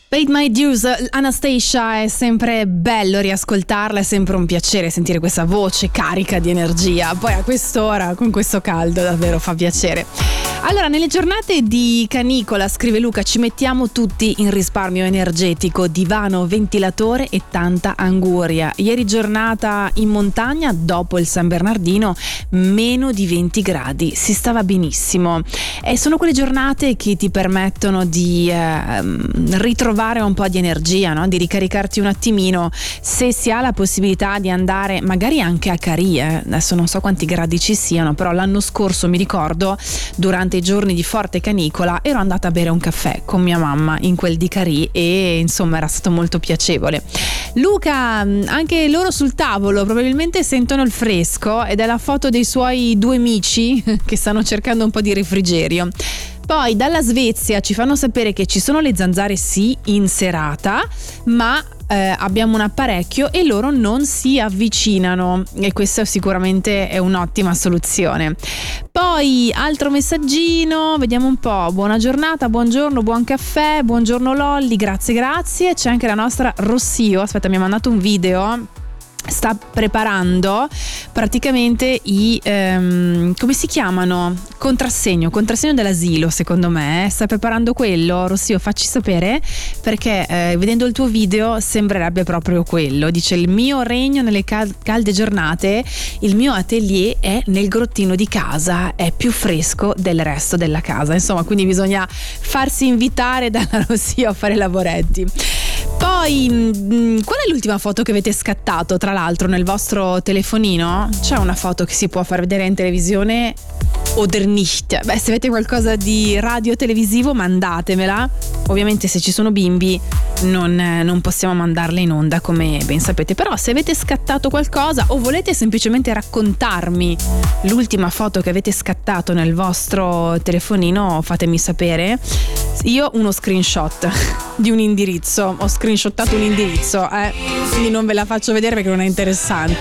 Paid My Dues, Anastacia, è sempre bello riascoltarla, è sempre un piacere sentire questa voce carica di energia, poi a quest'ora con questo caldo davvero fa piacere. Allora, nelle giornate di canicola, scrive Luca, ci mettiamo tutti in risparmio energetico, divano, ventilatore e tanta anguria. Ieri giornata in montagna, dopo il San Bernardino, meno di 20 gradi, si stava benissimo. E sono quelle giornate che ti permettono di ritrovare un po' di energia, no? Di ricaricarti un attimino, se si ha la possibilità di andare magari anche a Carì. Adesso non so quanti gradi ci siano, però l'anno scorso mi ricordo, durante i giorni di forte canicola, ero andata a bere un caffè con mia mamma in quel di Carì e insomma era stato molto piacevole. Luca, anche loro sul tavolo probabilmente sentono il fresco, ed è la foto dei suoi due amici che stanno cercando un po' di refrigerio. Poi dalla Svezia ci fanno sapere che ci sono le zanzare sì in serata, ma abbiamo un apparecchio e loro non si avvicinano, e questa sicuramente è un'ottima soluzione. Poi altro messaggino, vediamo un po'. Buona giornata, buongiorno, buon caffè, buongiorno Lolli, grazie. C'è anche la nostra Rossio, aspetta, mi ha mandato un video. Sta preparando praticamente i come si chiamano? Contrassegno dell'asilo, secondo me. Sta preparando quello. Rossio, facci sapere, perché vedendo il tuo video sembrerebbe proprio quello. Dice: il mio regno nelle calde giornate, il mio atelier è nel grottino di casa, è più fresco del resto della casa. Insomma, quindi bisogna farsi invitare dalla Rossio a fare lavoretti. Poi, qual è l'ultima foto che avete scattato, tra l'altro, nel vostro telefonino? C'è una foto che si può far vedere in televisione oder nicht? Beh, se avete qualcosa di radio televisivo mandatemela. Ovviamente se ci sono bimbi non possiamo mandarle in onda, come ben sapete, però se avete scattato qualcosa o volete semplicemente raccontarmi l'ultima foto che avete scattato nel vostro telefonino, fatemi sapere. Io uno screenshot di un indirizzo, ho screenshottato un indirizzo, quindi non ve la faccio vedere perché non è interessante.